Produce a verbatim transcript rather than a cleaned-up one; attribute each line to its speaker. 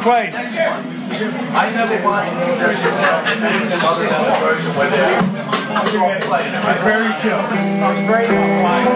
Speaker 1: twice.
Speaker 2: I never watched New Jersey anything other than the version where they're playing it, right?
Speaker 1: Very chill.
Speaker 3: I was very